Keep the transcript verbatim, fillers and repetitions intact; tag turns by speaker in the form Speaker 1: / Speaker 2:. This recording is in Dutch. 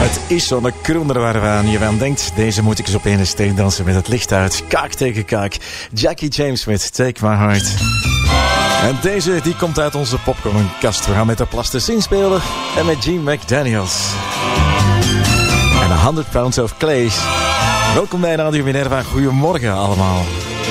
Speaker 1: Het is zo'n kroender waaraan je aan denkt. Deze moet ik eens op ene steen dansen met het licht uit. Kaak tegen kaak. Jackie James met Take My Heart. En deze die komt uit onze popcornkast. We gaan met de plasticine spelen en met Gene McDaniels. En honderd pounds of clay. Welkom bij Radio Minerva. Goedemorgen allemaal.